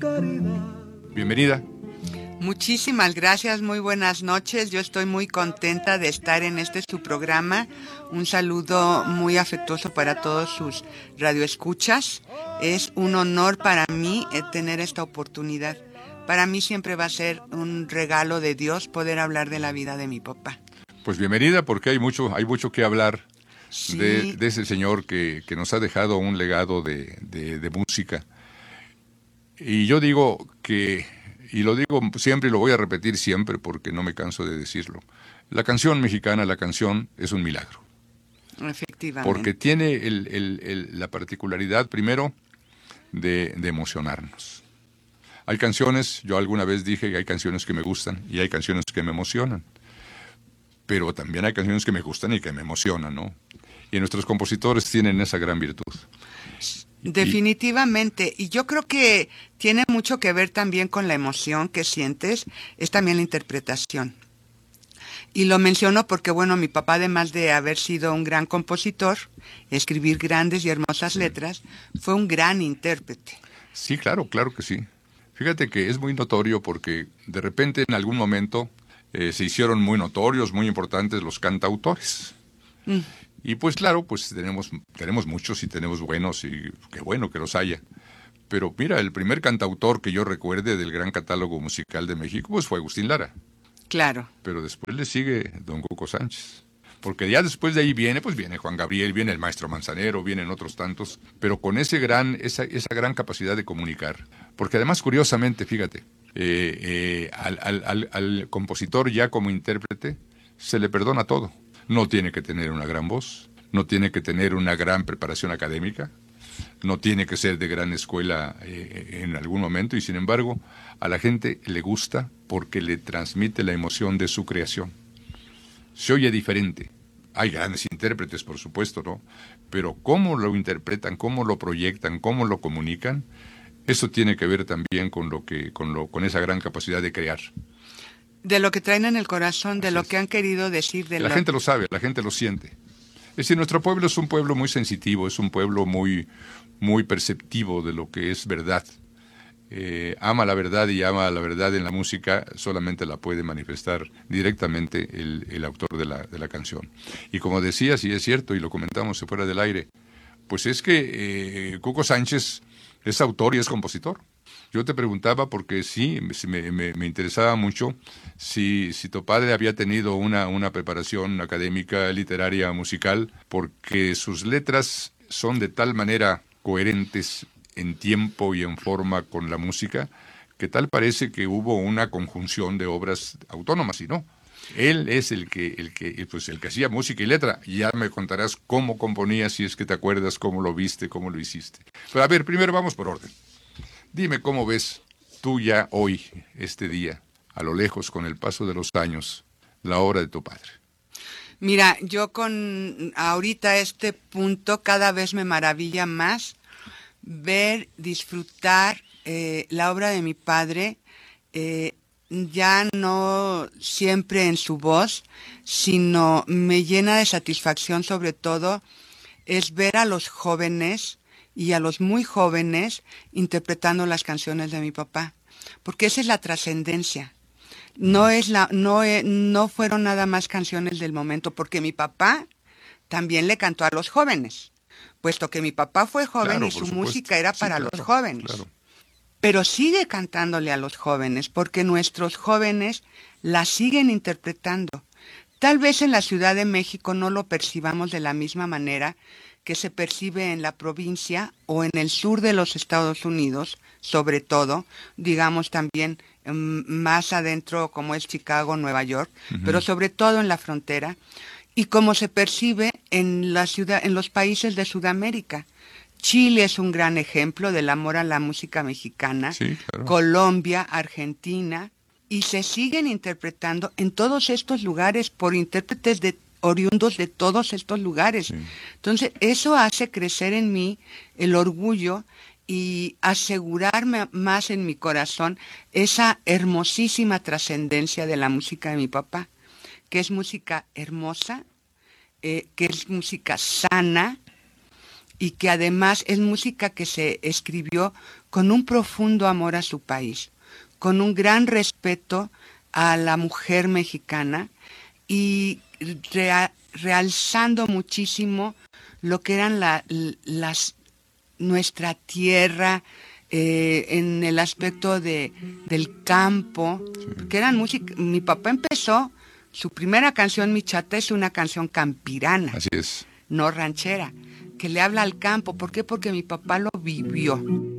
Bienvenida. Muchísimas gracias, muy buenas noches. Yo estoy muy contenta de estar en su programa. Un saludo muy afectuoso para todos sus radioescuchas. Es un honor para mí tener esta oportunidad. Para mí siempre va a ser un regalo de Dios poder hablar de la vida de mi papá. Pues bienvenida, porque hay mucho que hablar sí. de ese señor que nos ha dejado un legado de música. Y yo digo que, y lo digo siempre y lo voy a repetir siempre porque no me canso de decirlo, la canción mexicana, la canción es un milagro. Efectivamente. Porque tiene la particularidad, primero, de emocionarnos. Hay canciones, yo alguna vez dije que hay canciones que me gustan y hay canciones que me emocionan. Pero también hay canciones que me gustan y que me emocionan, ¿no? Y nuestros compositores tienen esa gran virtud. Definitivamente, y yo creo que tiene mucho que ver también con la emoción que sientes, es también la interpretación. Y lo menciono porque, bueno, mi papá, además de haber sido un gran compositor, escribir grandes y hermosas letras, fue un gran intérprete. Sí, claro que sí. Fíjate que es muy notorio porque de repente en algún momento se hicieron muy notorios, muy importantes los cantautores. Y pues claro, pues tenemos muchos y tenemos buenos y qué bueno que los haya. Pero mira, el primer cantautor que yo recuerde del gran catálogo musical de México pues fue Agustín Lara. Claro. Pero después le sigue don Cuco Sánchez. Porque ya después de ahí viene Juan Gabriel, viene el maestro Manzanero, vienen otros tantos, pero con esa gran capacidad de comunicar. Porque además, curiosamente, fíjate, al compositor ya como intérprete se le perdona todo. No tiene que tener una gran voz, no tiene que tener una gran preparación académica, no tiene que ser de gran escuela en algún momento, y sin embargo a la gente le gusta porque le transmite la emoción de su creación. Se oye diferente. Hay grandes intérpretes, por supuesto, ¿no? Pero cómo lo interpretan, cómo lo proyectan, cómo lo comunican, eso tiene que ver también con esa gran capacidad de crear. De lo que traen en el corazón, de Así lo es. que han querido decir. La gente lo sabe, la gente lo siente. Es decir, nuestro pueblo es un pueblo muy sensitivo, es un pueblo muy, muy perceptivo de lo que es verdad. Ama la verdad y ama la verdad en la música, solamente la puede manifestar directamente el autor de la canción. Y como decías, y es cierto, y lo comentamos fuera del aire, pues es que Cuco Sánchez es autor y es compositor. Yo te preguntaba porque sí, me interesaba mucho si tu padre había tenido una preparación académica, literaria, musical, porque sus letras son de tal manera coherentes en tiempo y en forma con la música, que tal parece que hubo una conjunción de obras autónomas, y no. Él es el que hacía música y letra. Ya me contarás cómo componía, si es que te acuerdas, cómo lo viste, cómo lo hiciste. Pero a ver, primero vamos por orden. Dime cómo ves tú ya hoy, este día, a lo lejos, con el paso de los años, la obra de tu padre. Mira, yo con ahorita este punto cada vez me maravilla más ver, disfrutar la obra de mi padre, ya no siempre en su voz, sino me llena de satisfacción sobre todo es ver a los jóvenes y a los muy jóvenes interpretando las canciones de mi papá, porque esa es la trascendencia. No fueron nada más canciones del momento, porque mi papá también le cantó a los jóvenes, puesto que mi papá fue joven, Claro, y su supuesto. música era para los jóvenes. Claro. Pero sigue cantándole a los jóvenes, porque nuestros jóvenes la siguen interpretando. Tal vez en la Ciudad de México no lo percibamos de la misma manera que se percibe en la provincia o en el sur de los Estados Unidos, sobre todo, digamos también más adentro como es Chicago, Nueva York, pero sobre todo en la frontera, y como se percibe en los países de Sudamérica. Chile es un gran ejemplo del amor a la música mexicana, Sí, claro. Colombia, Argentina, y se siguen interpretando en todos estos lugares por intérpretes oriundos de todos estos lugares. Sí. Entonces, eso hace crecer en mí el orgullo y asegurarme más en mi corazón esa hermosísima trascendencia de la música de mi papá, que es música hermosa, que es música sana, y que además es música que se escribió con un profundo amor a su país, con un gran respeto a la mujer mexicana y realzando muchísimo lo que eran nuestra tierra, en el aspecto del campo, que eran música. Mi papá empezó, su primera canción, Mi Chata, es una canción campirana. Así es. No ranchera, que le habla al campo. ¿Por qué? Porque mi papá lo vivió.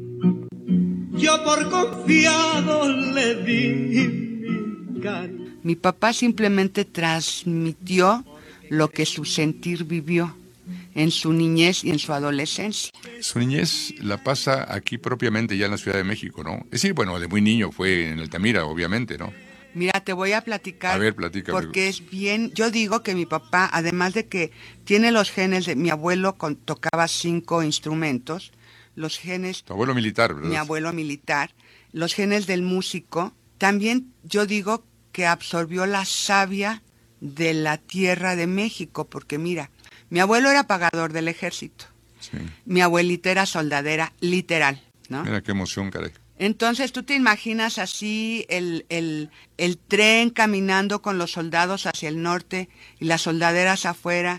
Yo por confiado le di mi cariño. Mi papá simplemente transmitió lo que su sentir vivió en su niñez y en su adolescencia. Su niñez la pasa aquí propiamente ya en la Ciudad de México, ¿no? Es decir, bueno, de muy niño fue en Altamira, obviamente, ¿no? Mira, te voy a platicar. A ver, platícame. Porque es bien. Yo digo que mi papá, además de que tiene los genes de mi abuelo, tocaba 5 instrumentos, los genes. Tu abuelo militar, ¿verdad? Mi abuelo militar, los genes del músico. También yo digo que absorbió la savia de la tierra de México, porque mira, mi abuelo era pagador del ejército. Sí. Mi abuelita era soldadera, literal, ¿no? Mira qué emoción, caray. Entonces tú te imaginas así el tren caminando con los soldados hacia el norte y las soldaderas afuera,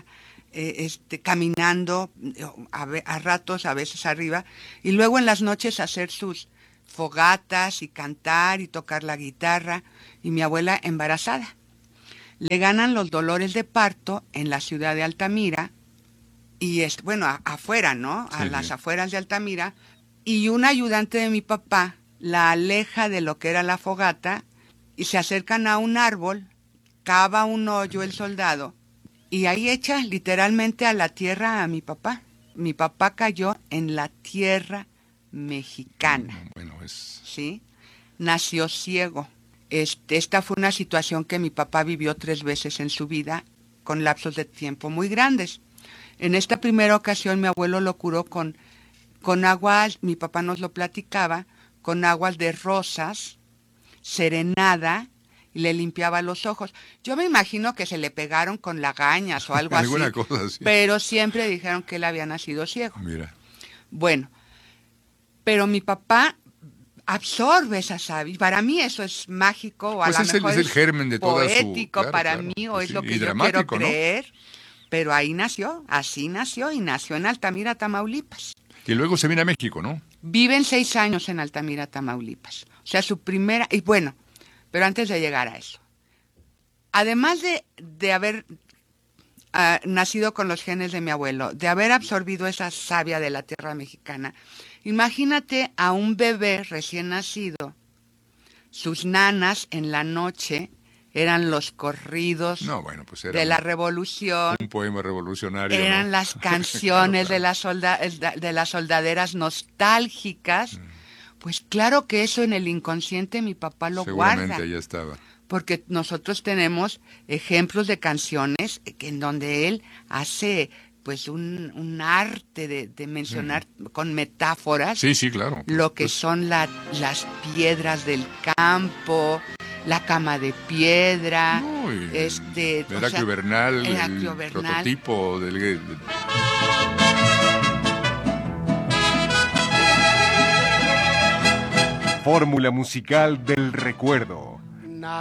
caminando a ratos, a veces arriba, y luego en las noches hacer sus fogatas y cantar y tocar la guitarra, y mi abuela embarazada. Le ganan los dolores de parto en la ciudad de Altamira, y afuera, ¿no? A las afueras de Altamira, y un ayudante de mi papá la aleja de lo que era la fogata y se acercan a un árbol, cava un hoyo el soldado y ahí echa literalmente a la tierra a mi papá. Mi papá cayó en la tierra mexicana. Bueno, es... ¿Sí? Nació ciego. Esta fue una situación que mi papá vivió 3 veces en su vida con lapsos de tiempo muy grandes. En esta primera ocasión mi abuelo lo curó con aguas, mi papá nos lo platicaba, con aguas de rosas, serenada, y le limpiaba los ojos. Yo me imagino que se le pegaron con lagañas o algo así. Alguna cosa así. Pero siempre dijeron que él había nacido ciego. Mira. Bueno, pero mi papá absorbe esa savia. Para mí eso es mágico, o a Pues lo mejor es el germen de toda su... poético Claro, para claro. mí, o Pues es sí, lo que y yo dramático, quiero creer. ¿No? Pero ahí nació, así nació, y nació en Altamira, Tamaulipas. Y luego se viene a México, ¿no? Viven 6 años en Altamira, Tamaulipas. O sea, su primera... Y bueno, pero antes de llegar a eso. Además de haber nacido con los genes de mi abuelo, de haber absorbido esa savia de la tierra mexicana, imagínate a un bebé recién nacido, sus nanas en la noche eran los corridos Pues era de la revolución, un poema revolucionario. eran ¿no? las canciones Claro. de las soldaderas nostálgicas. Pues claro que eso en el inconsciente mi papá lo Seguramente guarda. ahí estaba. Porque nosotros tenemos ejemplos de canciones en donde él hace pues un arte de mencionar con metáforas Sí, claro. lo que son las piedras del campo, la cama de piedra, Uy, Heraclio Bernal, Heraclio el Bernal. prototipo del... Fórmula musical del recuerdo.